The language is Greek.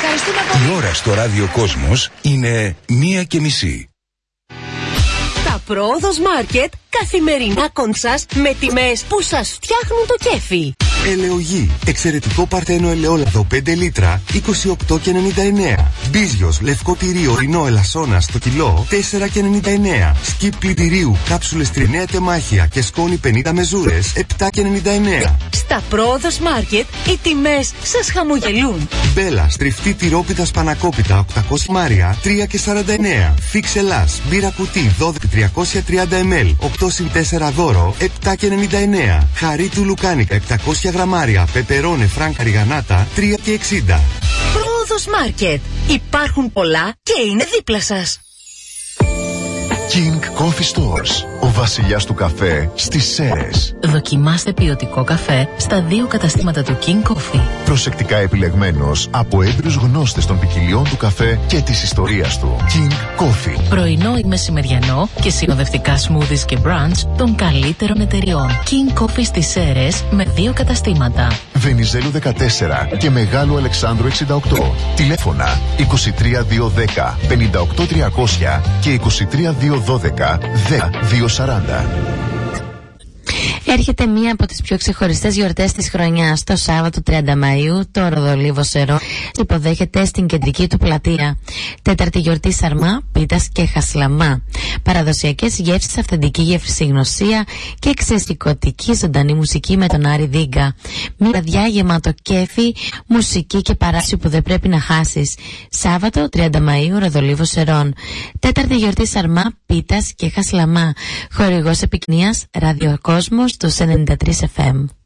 Ευχαριστούμε πολύ. Η ώρα στο Ράδιο Κόσμος είναι 1:30. Τα Πρόοδος Μάρκετ, καθημερινά κονσάς με τιμές που σας φτιάχνουν το κέφι. Ελαιογή, εξαιρετικό Παρθένο ελαιόλαδο 5 λίτρα, 28,99. Μπίζιος, λευκό τυρί ορεινό ελασσόνα στο κιλό, 4,99. Σκιπ πλυντηρίου, κάψουλες 39 τεμάχια και σκόνη 50 μεζούρες, 7,99. Στα Πρόοδος Μάρκετ, οι τιμές σας χαμογελούν. Μπέλα, στριφτή τυρόπιτα σπανακόπιτα, 800 μάρια, 3,49. Φίξ Ελλάς, μπύρα κουτί, 12 330 ml, 8+4 δώρο, 7,99. Χαρί του Λουκάνικα, 700 γραμμάρια, πεπερώνε φράνκα ριγανάτα, 3,60. Πρόοδος Μάρκετ. Υπάρχουν πολλά και είναι δίπλα σας. King Coffee Stores. Ο βασιλιάς του καφέ στις Σέρρες. Δοκιμάστε ποιοτικό καφέ στα 2 καταστήματα του King Coffee. Προσεκτικά επιλεγμένος από έμπειρους γνώστες των ποικιλιών του καφέ και της ιστορίας του. King Coffee. Πρωινό ή μεσημεριανό και συνοδευτικά smoothies και brunch των καλύτερων εταιριών. King Coffee στις Σέρρες με 2 καταστήματα. Βενιζέλου 14 και Μεγάλου Αλεξάνδρου 68. Τηλέφωνα 23210 58300 και 23212 10240. Έρχεται μία από τις πιο ξεχωριστές γιορτές της χρονιάς. Το Σάββατο 30 Μαΐου το Ροδολίβο Σερών υποδέχεται στην κεντρική του πλατεία. Τέταρτη γιορτή σαρμά, πίτας και χασλαμά. Παραδοσιακές γεύσεις, αυθεντική γευσηγνωσία και εξαισθηκωτική ζωντανή μουσική με τον Άρη Δίγκα. Μία βραδιά γεμάτο κέφι, μουσική και παράσι που δεν πρέπει να χάσεις. Σάββατο 30 Μαΐου Ροδολίβο Σερών. Τέταρτη γιορτή σαρμά, πίτας και χασλαμά. Χορηγός επικοινωνίας Ραδιοκόσμος του 93 FM.